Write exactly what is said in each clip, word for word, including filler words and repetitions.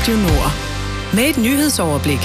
Radio Nord. Med et nyhedsoverblik.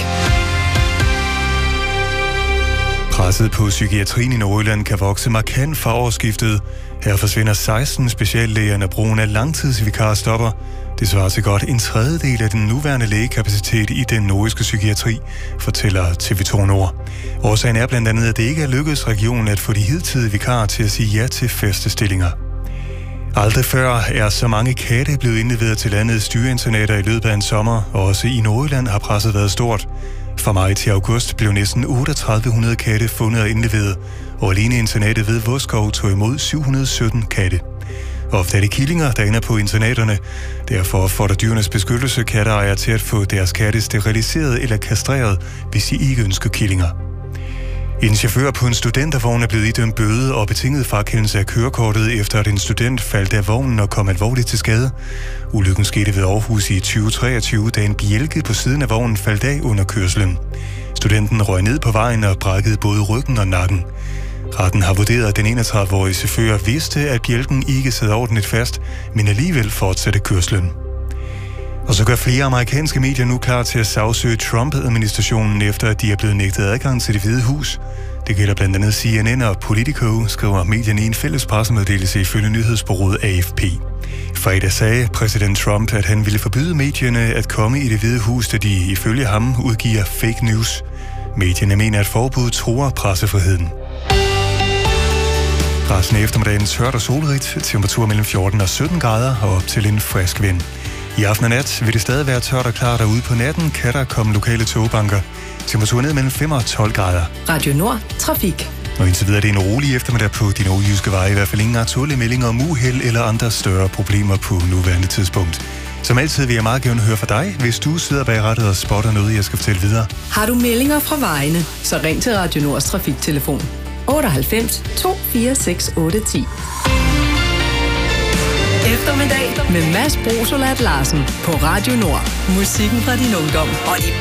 Presset på psykiatrien i Nordjylland kan vokse markant fra årsskiftet. Her forsvinder seksten speciallæger, når brugen af langtidsvikarer stopper. Det svarer til godt en tredjedel af den nuværende lægekapacitet i den nordjyske psykiatri, fortæller T V to Nord. Årsagen er blandt andet, at det ikke er lykkedes regionen at få de hidtidige vikarer til at sige ja til faste stillinger. Aldrig før er så mange katte blevet indleveret til landets dyreinternater i løbet af en sommer, og også i Nordjylland har presset været stort. Fra maj til august blev næsten otteogtredive hundrede katte fundet og indleveret, og alene internatet ved Vodskov tog imod syv hundrede og sytten katte. Ofte er det killinger, der ender på internaterne. Derfor fordrer Dyrenes Beskyttelse katteejere til at få deres katte steriliseret eller kastreret, hvis de ikke ønsker killinger. En chauffør på en studentervogn er blevet idømt bøde og betinget frakendelse af kørekortet, efter at en student faldt af vognen og kom alvorligt til skade. Ulykken skete ved Aarhus i tyve treogtyve, da en bjælke på siden af vognen faldt af under kørslen. Studenten røg ned på vejen og brækkede både ryggen og nakken. Retten har vurderet, at den enogtredive-årige chauffør vidste, at bjælken ikke sad ordentligt fast, men alligevel fortsatte kørslen. Og så gør flere amerikanske medier nu klar til at sagsøge Trump-administrationen, efter at de er blevet nægtet adgang til Det Hvide Hus. Det gælder blandt andet C N N og Politico, skriver medierne i en fælles pressemeddelelse ifølge nyhedsbureauet A F P. Fredag sagde præsident Trump, at han ville forbyde medierne at komme i Det Hvide Hus, da de ifølge ham udgiver fake news. Medierne mener, at forbuddet truer pressefriheden. Resten af eftermiddagen tørt og solrigt, temperatur mellem fjorten og sytten grader og op til en frisk vind. I aften og nat vil det stadig være tørt og klart, og ude på natten kan der komme lokale togbanker. Temperatur ned mellem fem og tolv grader. Radio Nord. Trafik. Og indtil videre er det en rolig eftermiddag på de nordjyske veje. I hvert fald ingen aktuelle meldinger om uheld eller andre større problemer på nuværende tidspunkt. Som altid vil jeg meget gerne høre fra dig, hvis du sidder bag rattet og spotter noget, jeg skal fortælle videre. Har du meldinger fra vejene, så ring til Radio Nords trafiktelefon otteoghalvfems to fire seks otte ti. Eftermiddag med Mads Brosolat Larsen på Radio Nord. Musikken fra din ungdom og de